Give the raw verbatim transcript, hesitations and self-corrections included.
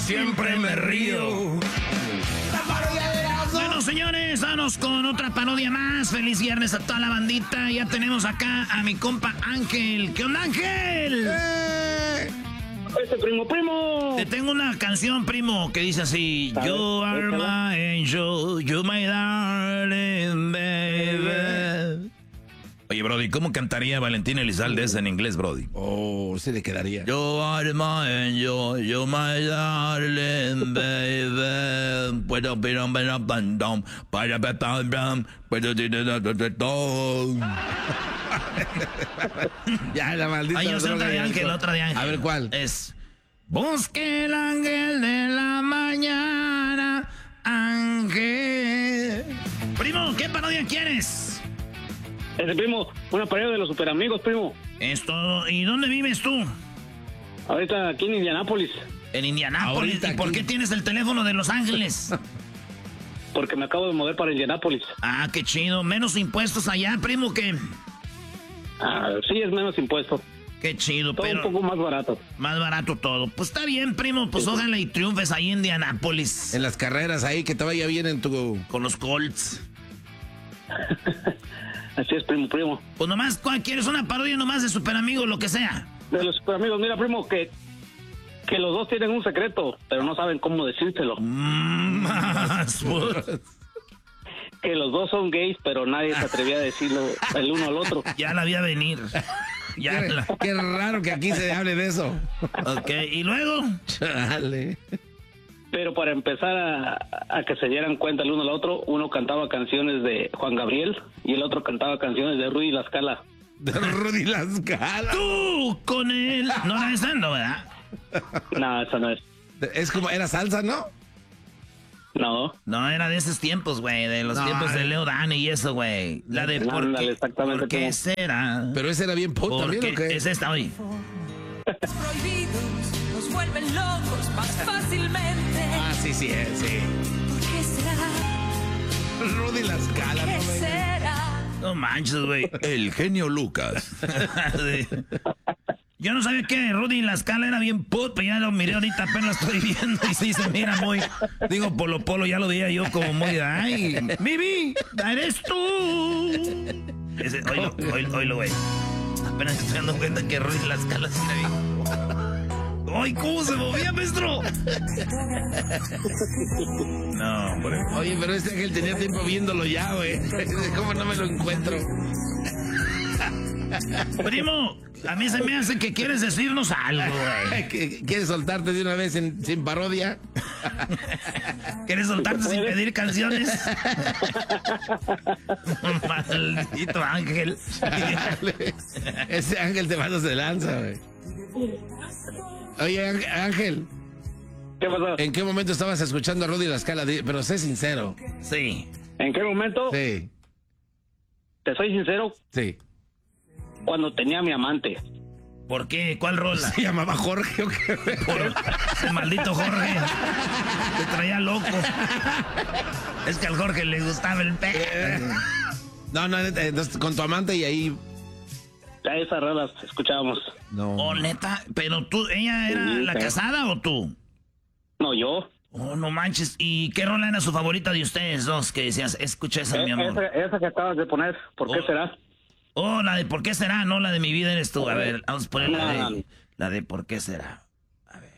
siempre me río. Bueno, señores, vamos con otra parodia más. Feliz viernes a toda la bandita. Ya tenemos acá a mi compa Ángel. ¿Qué onda, Ángel? ¡Eh! ¡Este primo, primo! Te tengo una canción, primo, que dice así: You are my angel, you my darling baby. Oye, Brody, ¿cómo cantaría Valentín Elizalde esa en inglés, Brody? Oh, se le quedaría. You are my angel, you my darling baby. Puedo pirar para bandom, para petar puedo Ya, la maldita. Ay, yo sé otra de Ángel, otra de Ángel. A ver, ¿cuál? Es: busque el ángel de la mañana, Ángel. Primo, ¿qué parodia quieres? Ese primo, una pareja de los super amigos, primo. Esto, ¿y dónde vives tú? Ahorita aquí en Indianápolis. En Indianápolis. Ahorita ¿Y por aquí. qué tienes el teléfono de Los Ángeles? Porque me acabo de mover para Indianápolis. Ah, qué chido. Menos impuestos allá, primo, que... Ah, sí, es menos impuesto. Qué chido, Todo pero... un poco más barato. Más barato todo. Pues está bien, primo. Pues ojalá y triunfes ahí en Indianápolis. En las carreras ahí, que te vaya bien en tu... Con los Colts. Así es, primo, primo. Pues nomás, ¿cuál quieres? Una parodia nomás de Super Amigo, lo que sea. De los super amigos, mira, primo, que, que los dos tienen un secreto, pero no saben cómo decírselo. Mm, más, pues. Que los dos son gays, pero nadie se atrevía a decirlo el uno al otro. Ya la vi a venir. Ya Qué, la... qué raro que aquí se hable de eso. Ok, ¿y luego? Chale. Pero para empezar a, a que se dieran cuenta el uno al otro, uno cantaba canciones de Juan Gabriel y el otro cantaba canciones de Rudy La Scala. De Rudy La Scala. Tú con él. No la estás dando, ¿verdad? No, esa no es. Es como, era salsa, ¿no? No. No, era de esos tiempos, güey, de los No, tiempos de eh. Leo Dani y eso, güey. La de por Ándale, qué, exactamente ¿por qué como- será? Pero ese era bien pop también, ¿o Porque qué? es esta hoy. Prohibidos nos vuelven locos más fácilmente. Ah, sí, sí, eh, sí. ¿Por qué será? Rudy La Scala, ¿Qué no me... será? No manches, güey. El genio Lucas. Sí. Yo no sabía que Rudy La Scala era bien put, pero ya lo miré ahorita, apenas lo estoy viendo y sí se mira muy... Digo, Polo Polo, ya lo veía yo como muy... ¡Ay, Bibi! ¡Eres tú! Ese, oílo, oílo, oílo, güey. Apenas estoy dando cuenta que Rudy La Scala sí era bien... ¡Ay, cómo se movía, maestro! No, hombre. Oye, pero este Ángel tenía tiempo viéndolo ya, güey. ¿Cómo no me lo encuentro? Primo, a mí se me hace que quieres decirnos algo, güey. ¿Qué- ¿Quieres soltarte de una vez en- sin parodia? ¿Quieres soltarte sin pedir canciones? Maldito Ángel. Ese Ángel te manda de lanza, güey. Oye, Ángel, Ángel, ¿Qué pasó? ¿en qué momento estabas escuchando a Rudy La Scala? Di- Pero sé sincero. Sí. ¿En qué momento? Sí, Te soy sincero, sí. cuando tenía a mi amante. ¿Por qué? ¿Cuál rola? ¿Se llamaba Jorge o qué? Por ese maldito Jorge. Te traía loco. Es que al Jorge le gustaba el perro. No, no, neta, entonces, con tu amante y ahí... Ya esas rolas escuchábamos. No. Oh, neta. Pero tú, ¿ella era Sí, la sí. casada o tú? No, yo. Oh, no manches. ¿Y qué rola era su favorita de ustedes dos? Que decías, escucha esa, mi Eh, amor. esa, esa que acabas de poner, ¿por qué Oh. será? Oh, la de ¿por qué será? No, la de mi vida eres tú. A ver, vamos a poner la No, no, de, no. la de ¿por qué será?